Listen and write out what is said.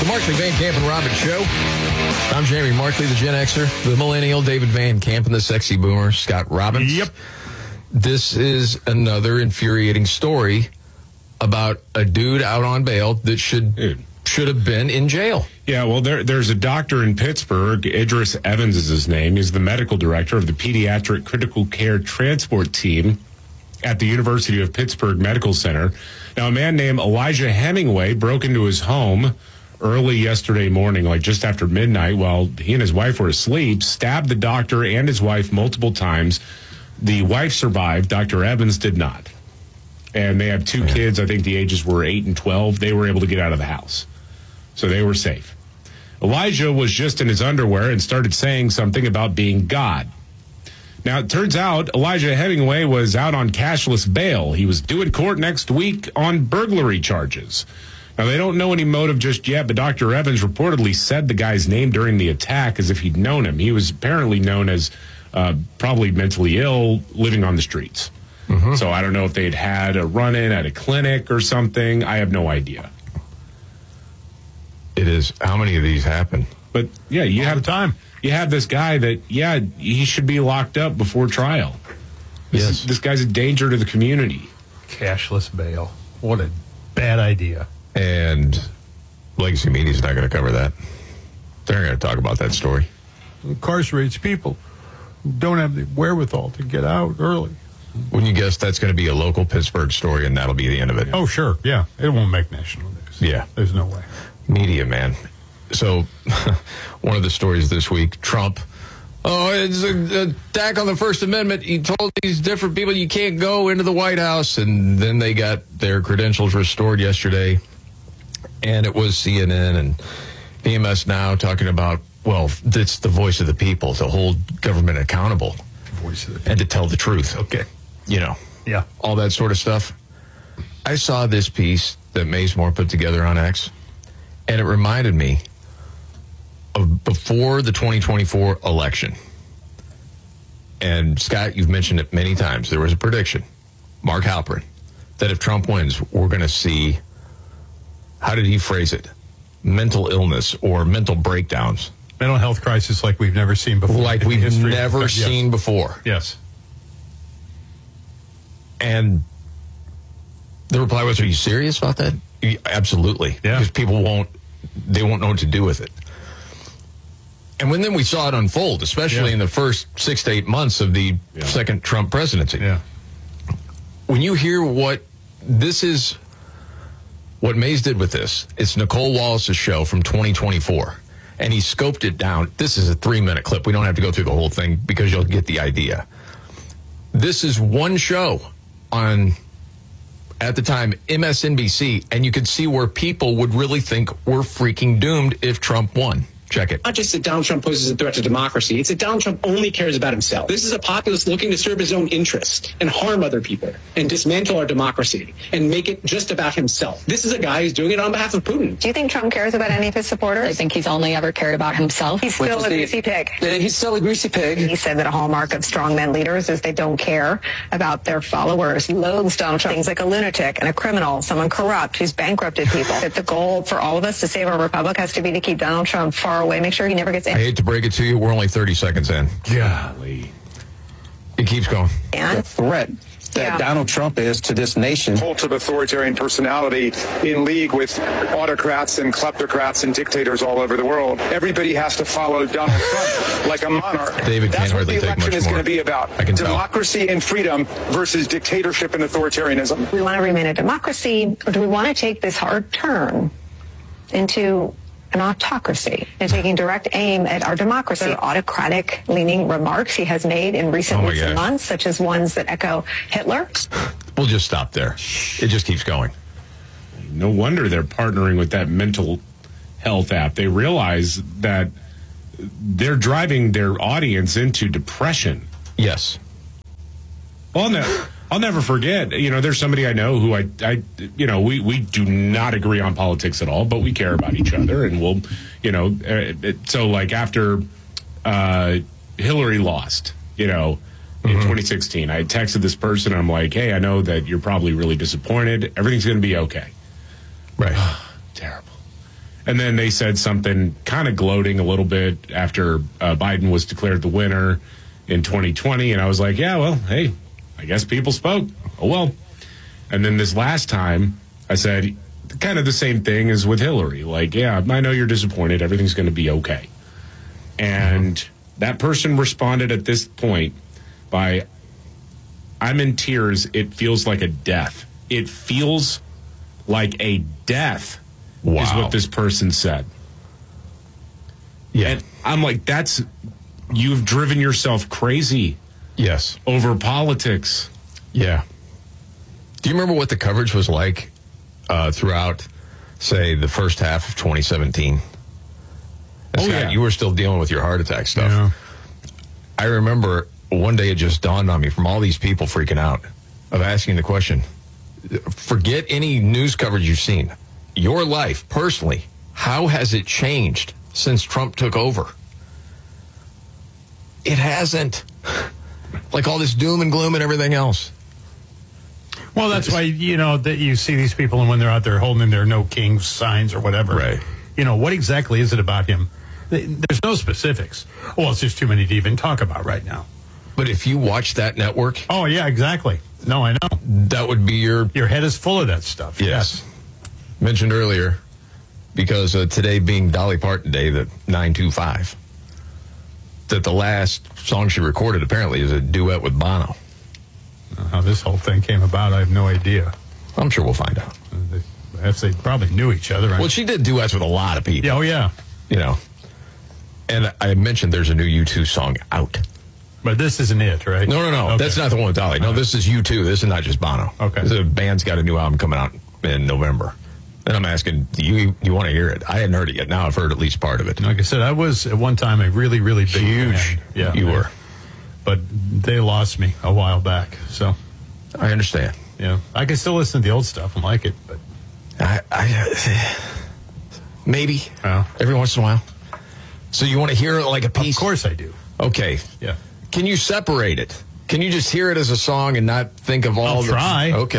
The Markley, Van Camp, and Robbins Show. I'm Jamie Markley, the Gen Xer, the Millennial, David Van Camp, and the Sexy Boomer, Scott Robbins. Yep. This is another infuriating story about a dude out on bail that should have been in jail. Yeah, well, there's a doctor in Pittsburgh, Idris Evans is his name. He's the medical director of the Pediatric Critical Care Transport Team at the University of Pittsburgh Medical Center. Now, a man named Elijah Hemingway broke into his home early yesterday morning, like just after midnight, while he and his wife were asleep, stabbed the doctor and his wife multiple times. The wife survived. Dr. Evans did not. And they have two kids. I think the ages were 8 and 12. They were able to get out of the house. So they were safe. Elijah was just in his underwear and started saying something about being God. Now, it turns out Elijah Hemingway was out on cashless bail. He was due in court next week on burglary charges. Now, they don't know any motive just yet, but Dr. Evans reportedly said the guy's name during the attack as if he'd known him. He was apparently known as probably mentally ill, living on the streets. Mm-hmm. So I don't know if they'd had a run-in at a clinic or something. I have no idea. It is. How many of these happen? But, yeah, you All have the time. You have this guy that, he should be locked up before trial. This guy's a danger to the community. Cashless bail. What a bad idea. And legacy media's not going to cover that. They're not going to talk about that story. Incarcerates people who don't have the wherewithal to get out early. Wouldn't you guess that's going to be a local Pittsburgh story and that'll be the end of it? Oh, sure. Yeah. It won't make national news. Yeah. There's no way. Media, man. So, one of the stories this week, Trump, it's an attack on the First Amendment. He told these different people you can't go into the White House, and then they got their credentials restored yesterday. And it was CNN and PMS Now talking about, well, it's the voice of the people to hold government accountable. Voice of the people. And to tell the truth. Okay. You know. Yeah. All that sort of stuff. I saw this piece that Mazemore put together on X, and it reminded me of before the 2024 election. And Scott, you've mentioned it many times. There was a prediction, Mark Halperin, that if Trump wins, we're going to see, how did he phrase it? Mental illness or mental breakdowns. Mental health crisis like we've never seen before. Like we've never seen before. Yes. And the reply was, are you serious about that? Absolutely. Yeah. Because people won't know what to do with it. And then we saw it unfold, especially in the first 6 to 8 months of the second Trump presidency. Yeah. When you hear what Mays did with this, it's Nicole Wallace's show from 2024, and he scoped it down. This is a 3-minute clip. We don't have to go through the whole thing because you'll get the idea. This is one show on, at the time, MSNBC, and you could see where people would really think we're freaking doomed if Trump won. Check it. Not just that Donald Trump poses a threat to democracy, it's that Donald Trump only cares about himself. This is a populist looking to serve his own interest and harm other people and dismantle our democracy and make it just about himself. This is a guy who's doing it on behalf of Putin. Do you think Trump cares about any of his supporters? I think he's only ever cared about himself. He's still a greasy pig. He's still a greasy pig. He said that a hallmark of strongman leaders is they don't care about their followers. He loathes Donald Trump. Things like a lunatic and a criminal, someone corrupt who's bankrupted people. That the goal for all of us to save our republic has to be to keep Donald Trump far away, make sure he never gets in. I hate to break it to you, we're only 30 seconds in. Golly. It keeps going. And the threat that Donald Trump is to this nation. Cult of authoritarian personality in league with autocrats and kleptocrats and dictators all over the world. Everybody has to follow Donald Trump like a monarch. David That's can't what hardly the take election much is more. going to be about. I can tell. Democracy and freedom versus dictatorship and authoritarianism. we want to remain a democracy, or do we want to take this hard turn into an autocracy and taking direct aim at our democracy? Autocratic-leaning remarks he has made in recent weeks and months, such as ones that echo Hitler. We'll just stop there. It just keeps going. No wonder they're partnering with that mental health app. They realize that they're driving their audience into depression. Yes. Well, no. I'll never forget, there's somebody I know who we do not agree on politics at all, but we care about each other. And we'll, so like after Hillary lost, in 2016, I texted this person. I'm like, hey, I know that you're probably really disappointed. Everything's going to be okay. Right. Terrible. And then they said something kind of gloating a little bit after Biden was declared the winner in 2020. And I was like, yeah, well, hey, I guess people spoke. Oh, well. And then this last time, I said kind of the same thing as with Hillary. Like, yeah, I know you're disappointed. Everything's going to be okay. And that person responded at this point by, I'm in tears. It feels like a death. It feels like a death. Wow. Is what this person said. Yeah. And I'm like, you've driven yourself crazy. Yes. Over politics. Yeah. Do you remember what the coverage was like throughout, say, the first half of 2017? Scott, yeah. You were still dealing with your heart attack stuff. Yeah. I remember one day it just dawned on me from all these people freaking out of asking the question, forget any news coverage you've seen. Your life, personally, how has it changed since Trump took over? It hasn't. Like all this doom and gloom and everything else. Well, that's why, that you see these people, and when they're out there holding their no king signs or whatever. Right. What exactly is it about him? There's no specifics. Well, it's just too many to even talk about right now. But if you watch that network... Oh, yeah, exactly. No, I know. That would be your... Your head is full of that stuff. Yes. Mentioned earlier, because today being Dolly Parton Day, the 925, that the last song she recorded apparently is a duet with Bono. How this whole thing came about, I have no idea. I'm sure we'll find out. They probably knew each other. Well, she did duets with a lot of people. Yeah, oh, yeah. And I mentioned there's a new U2 song out. But this isn't it, right? No. Okay. That's not the one with Dolly. No, this is U2. This is not just Bono. Okay. The band's got a new album coming out in November. And I'm asking, do you want to hear it? I hadn't heard it yet. Now I've heard at least part of it. Like I said, I was at one time a really, really big Huge. fan. Yeah, you were. But they lost me a while back. So I understand. Yeah, I can still listen to the old stuff and like it, but I maybe Oh. every once in a while. So you want to hear it like a piece? Of course I do. Okay. Yeah. Can you separate it? Can you just hear it as a song and not think of all I'll try. Okay.